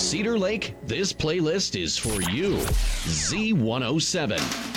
Cedar Lake, this playlist is for you. Z107.